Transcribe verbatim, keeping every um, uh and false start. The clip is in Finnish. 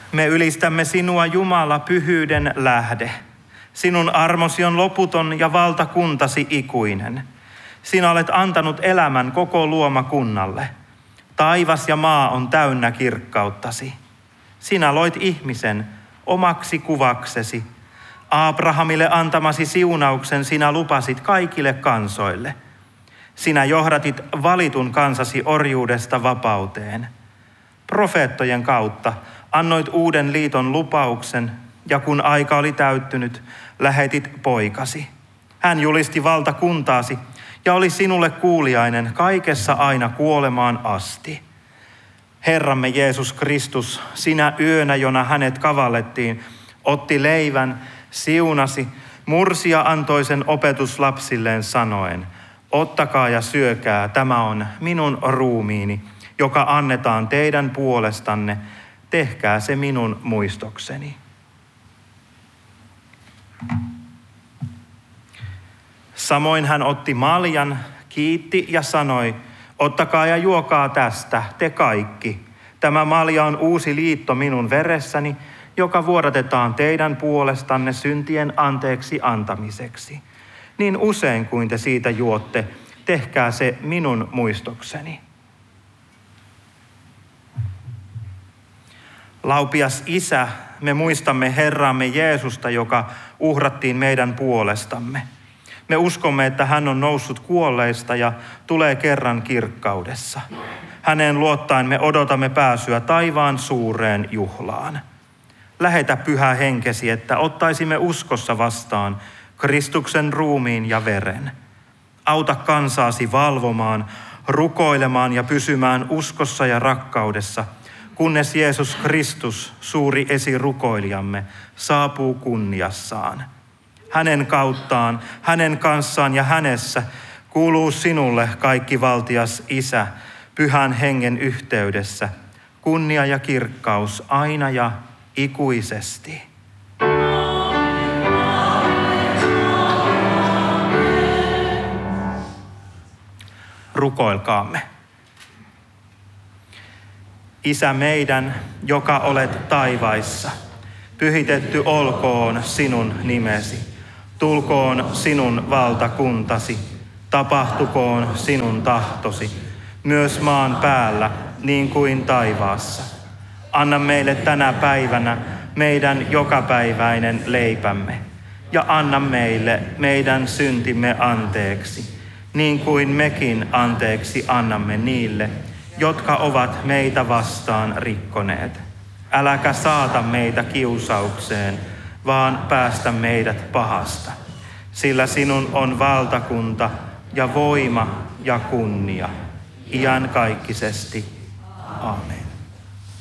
Me ylistämme sinua, Jumala, pyhyyden lähde. Sinun armosi on loputon ja valtakuntasi ikuinen. Sinä olet antanut elämän koko luomakunnalle. Taivas ja maa on täynnä kirkkauttasi. Sinä loit ihmisen omaksi kuvaksesi. Abrahamille antamasi siunauksen sinä lupasit kaikille kansoille. Sinä johdatit valitun kansasi orjuudesta vapauteen. Profeettojen kautta annoit uuden liiton lupauksen, ja kun aika oli täyttynyt, lähetit poikasi. Hän julisti valtakuntaasi ja oli sinulle kuuliainen kaikessa aina kuolemaan asti. Herramme Jeesus Kristus, sinä yönä, jona hänet kavallettiin, otti leivän, siunasi, mursi ja antoi sen opetuslapsilleen sanoen, ottakaa ja syökää, tämä on minun ruumiini, joka annetaan teidän puolestanne, tehkää se minun muistokseni. Samoin hän otti maljan, kiitti ja sanoi, ottakaa ja juokaa tästä, te kaikki. Tämä malja on uusi liitto minun veressäni, joka vuodatetaan teidän puolestanne syntien anteeksi antamiseksi. Niin usein kuin te siitä juotte, tehkää se minun muistokseni. Laupias Isä, me muistamme Herramme Jeesusta, joka uhrattiin meidän puolestamme. Me uskomme, että hän on noussut kuolleista ja tulee kerran kirkkaudessa. Häneen luottaen me odotamme pääsyä taivaan suureen juhlaan. Lähetä Pyhä Henkesi, että ottaisimme uskossa vastaan Kristuksen ruumiin ja veren. Auta kansaasi valvomaan, rukoilemaan ja pysymään uskossa ja rakkaudessa, kunnes Jeesus Kristus, suuri esirukoilijamme, saapuu kunniassaan. Hänen kauttaan, hänen kanssaan ja hänessä kuuluu sinulle, kaikki valtias Isä, Pyhän Hengen yhteydessä, kunnia ja kirkkaus aina ja ikuisesti. Rukoilkaamme. Isä meidän, joka olet taivaissa, pyhitetty olkoon sinun nimesi. Tulkoon sinun valtakuntasi, tapahtukoon sinun tahtosi, myös maan päällä niin kuin taivaassa. Anna meille tänä päivänä meidän jokapäiväinen leipämme ja anna meille meidän syntimme anteeksi, niin kuin mekin anteeksi annamme niille, jotka ovat meitä vastaan rikkoneet. Äläkä saata meitä kiusaukseen, vaan päästä meidät pahasta. Sillä sinun on valtakunta ja voima ja kunnia, iankaikkisesti. Aamen.